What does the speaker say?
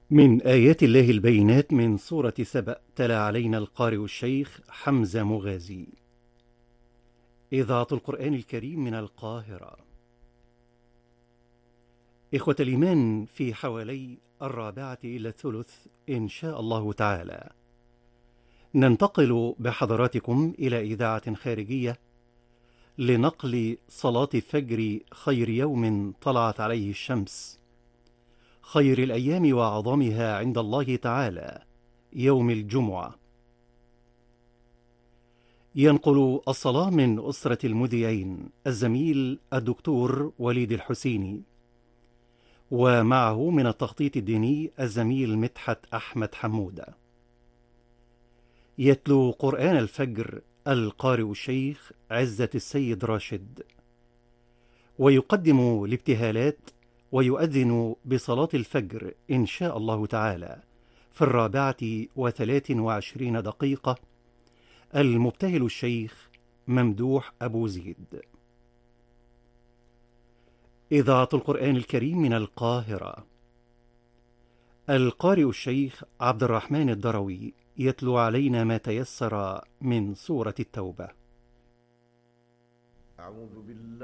من آيات الله البينات من سورة سبأ تلا علينا القارئ الشيخ حمزة مغازي. إذاعة القرآن الكريم من القاهرة. إخوة الإيمان، في حوالي 2:45 إن شاء الله تعالى ننتقل بحضراتكم إلى إذاعة خارجية لنقل صلاة الفجر، خير يوم طلعت عليه الشمس، خير الأيام وأعظمها عند الله تعالى، يوم الجمعة. ينقل الصلاة من أسرة المذيعين الزميل الدكتور وليد الحسيني، ومعه من التخطيط الديني الزميل مدحت أحمد حمودة. يتلو قرآن الفجر القارئ الشيخ عزة السيد راشد، ويقدم الابتهالات ويؤذن بصلاة الفجر إن شاء الله تعالى في 24:23 المبتهل الشيخ ممدوح أبو زيد. إذاعة القرآن الكريم من القاهرة. القارئ الشيخ عبد الرحمن الدروي يتلو علينا ما تيسر من سورة التوبة. أعوذ بالله